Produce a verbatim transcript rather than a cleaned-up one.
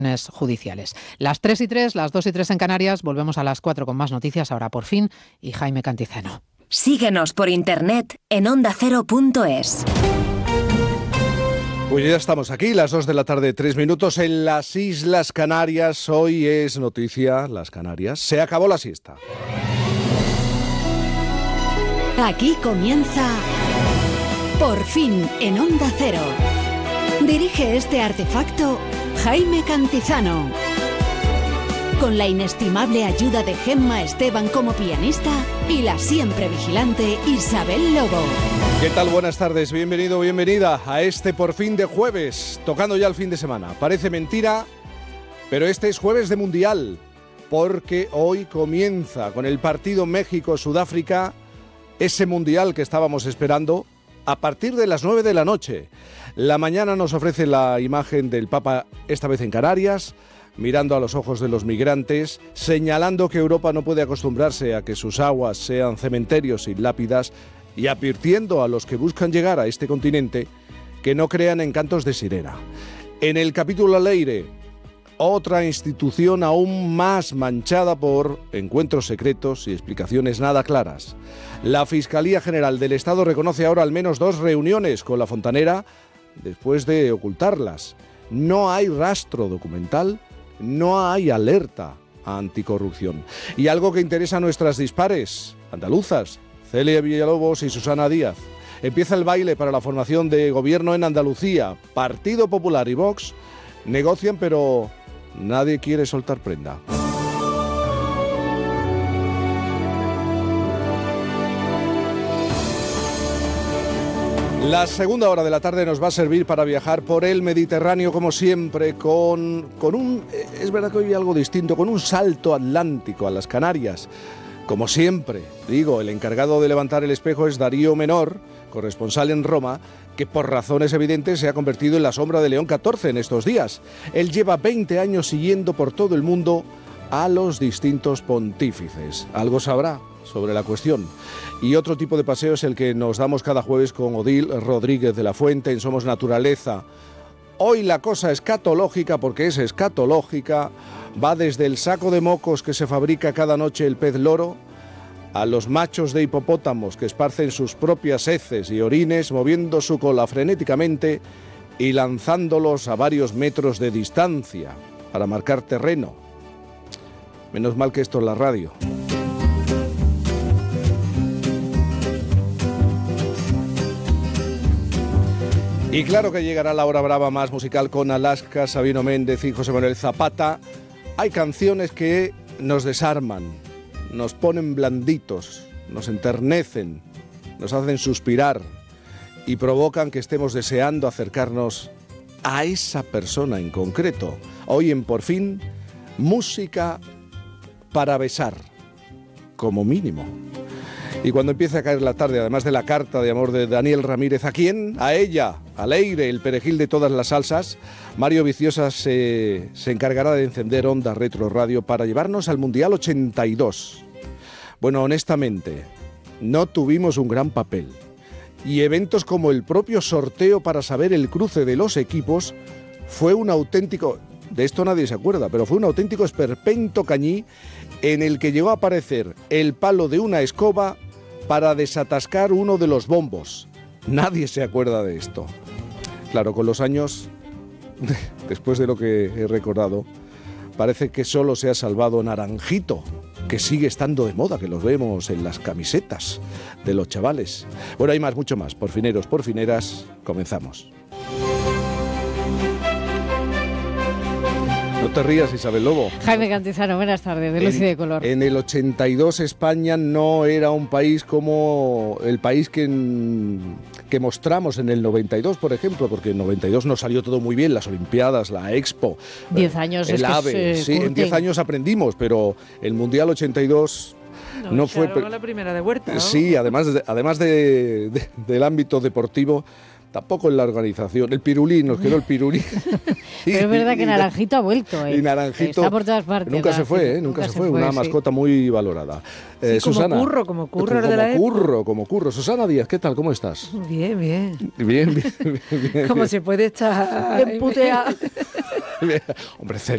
judiciales. Las tres y tres, las dos y tres en Canarias, volvemos a las cuatro con más noticias, ahora por fin, y Jaime Cantizano. Síguenos por internet en onda cero punto es. Pues ya estamos aquí, las dos de la tarde, tres minutos en las Islas Canarias. Hoy es noticia, las Canarias. Se acabó la siesta. Aquí comienza Por fin en Onda Cero. Dirige este artefacto Jaime Cantizano. Con la inestimable ayuda de Gemma Esteban como pianista y la siempre vigilante Isabel Lobo. ¿Qué tal? Buenas tardes, bienvenido, bienvenida a este Por fin de jueves, tocando ya el fin de semana. Parece mentira, pero este es jueves de Mundial, porque hoy comienza con el partido México-Sudáfrica, ese Mundial que estábamos esperando, a partir de las nueve de la noche. La mañana nos ofrece la imagen del Papa, esta vez en Canarias, mirando a los ojos de los migrantes, señalando que Europa no puede acostumbrarse a que sus aguas sean cementerios sin lápidas y advirtiendo a los que buscan llegar a este continente que no crean en cantos de sirena. En el capítulo Leire, otra institución aún más manchada por encuentros secretos y explicaciones nada claras. La Fiscalía General del Estado reconoce ahora al menos dos reuniones con la fontanera después de ocultarlas. No hay rastro documental, no hay alerta anticorrupción. Y algo que interesa a nuestras dispares andaluzas, Celia Villalobos y Susana Díaz. Empieza el baile para la formación de gobierno en Andalucía. Partido Popular y Vox negocian, pero nadie quiere soltar prenda. La segunda hora de la tarde nos va a servir para viajar por el Mediterráneo, como siempre, con, con un, es verdad que hoy algo distinto, con un salto atlántico a las Canarias. Como siempre, digo, el encargado de levantar el espejo es Darío Menor, corresponsal en Roma, que por razones evidentes se ha convertido en la sombra de León catorce en estos días. Él lleva veinte años siguiendo por todo el mundo a los distintos pontífices. Algo sabrá sobre la cuestión. Y otro tipo de paseo es el que nos damos cada jueves con Odil Rodríguez de la Fuente en Somos Naturaleza. Hoy la cosa escatológica, porque es escatológica, va desde el saco de mocos que se fabrica cada noche el pez loro, a los machos de hipopótamos que esparcen sus propias heces y orines, moviendo su cola frenéticamente y lanzándolos a varios metros de distancia para marcar terreno. Menos mal que esto es la radio. Y claro que llegará la hora brava más musical con Alaska, Sabino Méndez y José Manuel Zapata. Hay canciones que nos desarman, nos ponen blanditos, nos enternecen, nos hacen suspirar y provocan que estemos deseando acercarnos a esa persona en concreto. Hoy en Por Fin, música para besar, como mínimo. Y cuando empiece a caer la tarde, además de la carta de amor de Daniel Ramírez, ¿a quién? A ella, a Leire, el perejil de todas las salsas. Mario Viciosa se, se encargará de encender Onda Retro Radio para llevarnos al Mundial ochenta y dos. Bueno, honestamente, no tuvimos un gran papel. Y eventos como el propio sorteo para saber el cruce de los equipos fue un auténtico... De esto nadie se acuerda, pero fue un auténtico esperpento cañí en el que llegó a aparecer el palo de una escoba para desatascar uno de los bombos. Nadie se acuerda de esto. Claro, con los años, después de lo que he recordado, parece que solo se ha salvado Naranjito, que sigue estando de moda, que los vemos en las camisetas de los chavales. Bueno, hay más, mucho más. Porfineros, porfineras, comenzamos. No te rías, Isabel Lobo. Jaime Cantizano, buenas tardes, de luz y de color. En el ochenta y dos España no era un país como el país que, en, que mostramos en el noventa y dos, por ejemplo, porque en el noventa y dos nos salió todo muy bien, las Olimpiadas, la Expo. Diez años el es AVE, que es, sí, eh, en diez años aprendimos, pero el Mundial ochenta y dos... No, no fue la primera de Huerta, ¿no? Sí, además, de, además de, de, del ámbito deportivo, tampoco en la organización. El pirulí, nos quedó el pirulí. Pero es verdad que Naranjito ha vuelto. ¿eh? Y Naranjito está por todas partes. Nunca se fue, ¿eh? Nunca, nunca se fue. Una sí. mascota muy valorada. Sí, eh, como Susana, curro, como curro como de la curro, época. como curro. Susana Díaz, ¿qué tal? ¿Cómo estás? Bien, bien. Bien, bien, bien. bien como bien. se puede estar emputeada. Hombre, Celia.